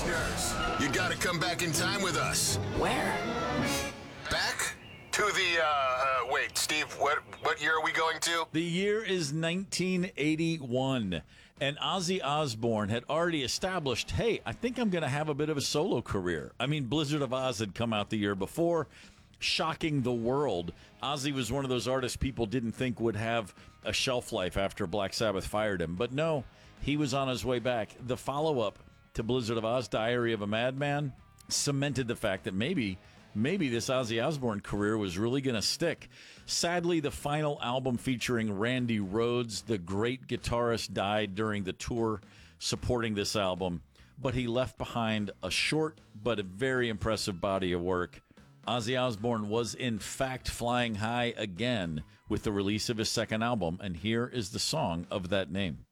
listeners, you gotta come back in time with us. Where? Back to the, wait, Steve, what year are we going to? The year is 1981, and Ozzy Osbourne had already established, hey, I think I'm going to have a bit of a solo career. I mean, Blizzard of Oz had come out the year before, shocking the world. Ozzy was one of those artists people didn't think would have a shelf life after Black Sabbath fired him. But no, he was on his way back. The follow-up to Blizzard of Oz, Diary of a Madman, cemented the fact that maybe this Ozzy Osbourne career was really going to stick. Sadly, the final album featuring Randy Rhoads, the great guitarist, died during the tour supporting this album, but he left behind a short but a very impressive body of work. Ozzy Osbourne was in fact flying high again with the release of his second album, and here is the song of that name.